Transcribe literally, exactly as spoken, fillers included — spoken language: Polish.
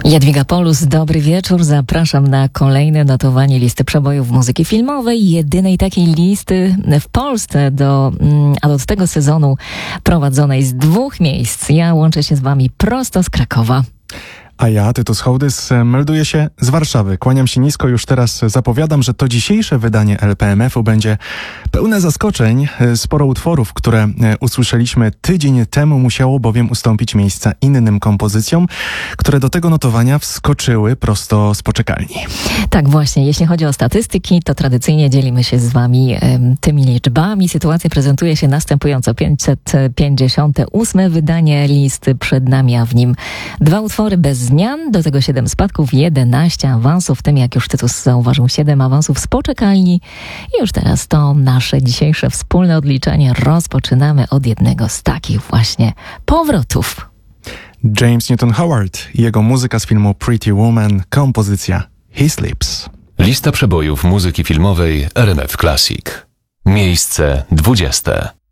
Jadwiga Polus, dobry wieczór. Zapraszam na kolejne notowanie listy przebojów muzyki filmowej. Jedynej takiej listy w Polsce do, a do tego sezonu prowadzonej z dwóch miejsc. Ja łączę się z wami prosto z Krakowa. A ja, Tytus Hołdys, melduję się z Warszawy. Kłaniam się nisko, już teraz zapowiadam, że to dzisiejsze wydanie L P M F u będzie pełne zaskoczeń. Sporo utworów, które usłyszeliśmy tydzień temu, musiało bowiem ustąpić miejsca innym kompozycjom, które do tego notowania wskoczyły prosto z poczekalni. Tak właśnie, jeśli chodzi o statystyki, to tradycyjnie dzielimy się z wami um, tymi liczbami. Sytuacja prezentuje się następująco. pięćset pięćdziesiąte ósme wydanie listy przed nami, a w nim dwa utwory bez zmian, do tego siedem spadków, jedenaście awansów, w tym, jak już Tytus zauważył, siedem awansów z poczekalni. I już teraz to nasze dzisiejsze wspólne odliczenie rozpoczynamy od jednego z takich właśnie powrotów. James Newton Howard i jego muzyka z filmu Pretty Woman, kompozycja He Sleeps. Lista przebojów muzyki filmowej R M F Classic. Miejsce dwudzieste.